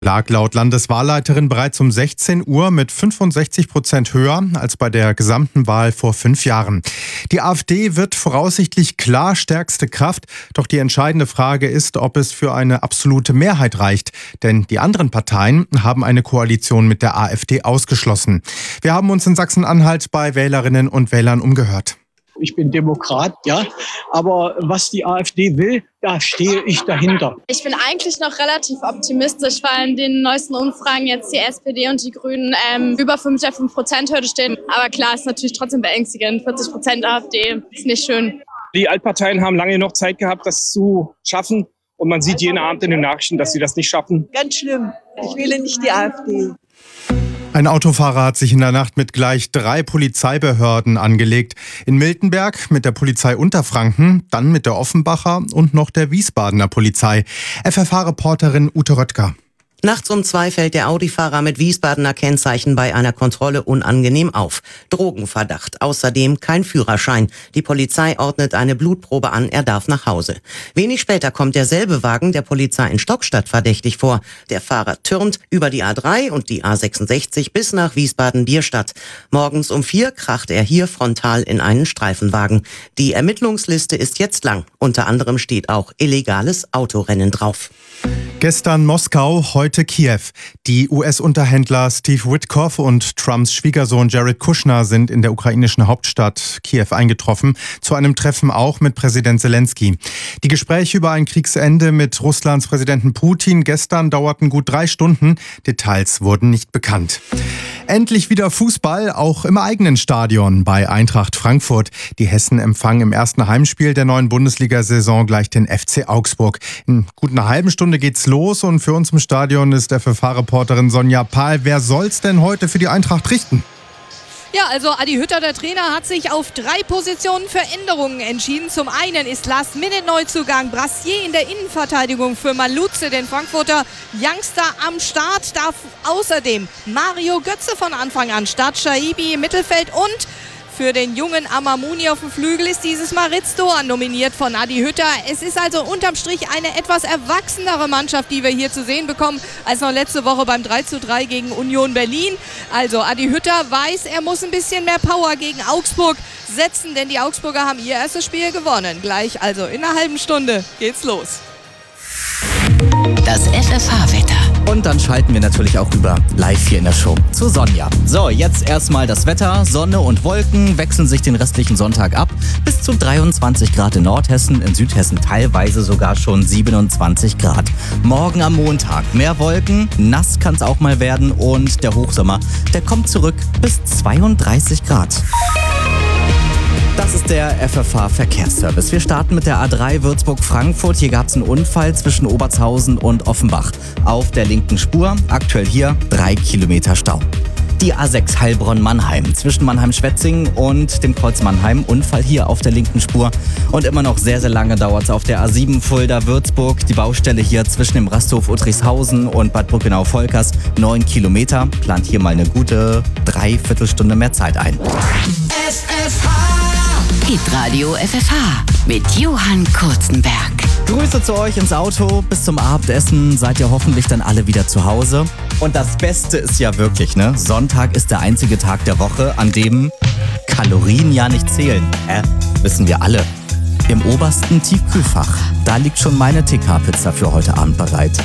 Lag laut Landeswahlleiterin bereits um 16 Uhr mit 65% höher als bei der gesamten Wahl vor 5 Jahren. Die AfD wird voraussichtlich klar stärkste Kraft, doch die entscheidende Frage ist, ob es für eine absolute Mehrheit reicht. Denn die anderen Parteien haben eine Koalition mit der AfD ausgeschlossen. Wir haben uns in Sachsen-Anhalt bei Wählerinnen und Wählern umgehört. Ich bin Demokrat, ja, aber was die AfD will, da stehe ich dahinter. Ich bin eigentlich noch relativ optimistisch, weil in den neuesten Umfragen jetzt die SPD und die Grünen über 5% stehen. Aber klar, ist natürlich trotzdem beängstigend. 40% AfD ist nicht schön. Die Altparteien haben lange noch Zeit gehabt, das zu schaffen. Und man sieht jeden Abend in den Nachrichten, dass sie das nicht schaffen. Ganz schlimm. Ich wähle nicht die AfD. Ein Autofahrer hat sich in der Nacht mit gleich 3 Polizeibehörden angelegt. In Miltenberg mit der Polizei Unterfranken, dann mit der Offenbacher und noch der Wiesbadener Polizei. FFH-Reporterin Ute Röttger. Nachts um 2 fällt der Audi-Fahrer mit Wiesbadener Kennzeichen bei einer Kontrolle unangenehm auf. Drogenverdacht, außerdem kein Führerschein. Die Polizei ordnet eine Blutprobe an, er darf nach Hause. Wenig später kommt derselbe Wagen der Polizei in Stockstadt verdächtig vor. Der Fahrer türmt über die A3 und die A66 bis nach Wiesbaden-Bierstadt. Morgens um 4 kracht er hier frontal in einen Streifenwagen. Die Ermittlungsliste ist jetzt lang. Unter anderem steht auch illegales Autorennen drauf. Gestern Moskau, heute Kiew. Die US-Unterhändler Steve Witkoff und Trumps Schwiegersohn Jared Kushner sind in der ukrainischen Hauptstadt Kiew eingetroffen, zu einem Treffen auch mit Präsident Zelensky. Die Gespräche über ein Kriegsende mit Russlands Präsidenten Putin gestern dauerten gut 3 Stunden. Details wurden nicht bekannt. Endlich wieder Fußball, auch im eigenen Stadion bei Eintracht Frankfurt. Die Hessen empfangen im ersten Heimspiel der neuen Bundesliga-Saison gleich den FC Augsburg. In gut einer halben Stunde geht's los und für uns im Stadion ist FFH-Reporterin Sonja Pahl. Wer soll's denn heute für die Eintracht richten? Ja, also Adi Hütter, der Trainer, hat sich auf 3 Positionen für Änderungen entschieden. Zum einen ist Last-Minute-Neuzugang Brassier in der Innenverteidigung für Maluze, den Frankfurter Youngster, am Start. Darf außerdem Mario Götze von Anfang an statt Shaibi im Mittelfeld und für den jungen Amamuni auf dem Flügel ist dieses Mal Ritztor nominiert von Adi Hütter. Es ist also unterm Strich eine etwas erwachsenere Mannschaft, die wir hier zu sehen bekommen, als noch letzte Woche beim 3:3 gegen Union Berlin. Also Adi Hütter weiß, er muss ein bisschen mehr Power gegen Augsburg setzen, denn die Augsburger haben ihr erstes Spiel gewonnen. Gleich also in einer halben Stunde geht's los. Das FFH-Wetter. Und dann schalten wir natürlich auch rüber live hier in der Show zu Sonja. So, jetzt erstmal das Wetter. Sonne und Wolken wechseln sich den restlichen Sonntag ab. Bis zu 23 Grad in Nordhessen, in Südhessen teilweise sogar schon 27 Grad. Morgen am Montag mehr Wolken, nass kann es auch mal werden und der Hochsommer, der kommt zurück bis 32 Grad. Das ist der FFH-Verkehrsservice. Wir starten mit der A3 Würzburg-Frankfurt. Hier gab es einen Unfall zwischen Obertshausen und Offenbach. Auf der linken Spur, aktuell hier 3 Kilometer Stau. Die A6 Heilbronn-Mannheim zwischen Mannheim-Schwetzingen und dem Kreuz Mannheim. Unfall hier auf der linken Spur. Und immer noch sehr, sehr lange dauert es auf der A7 Fulda-Würzburg. Die Baustelle hier zwischen dem Rasthof Uttrichshausen und Bad Brückenau-Volkers. 9 Kilometer. Plant hier mal eine gute Dreiviertelstunde mehr Zeit ein. Hitradio FFH mit Johann Kurzenberg. Grüße zu euch ins Auto. Bis zum Abendessen seid ihr hoffentlich dann alle wieder zu Hause. Und das Beste ist ja wirklich, ne? Sonntag ist der einzige Tag der Woche, an dem Kalorien ja nicht zählen. Wissen wir alle. Im obersten Tiefkühlfach, da liegt schon meine TK-Pizza für heute Abend bereit.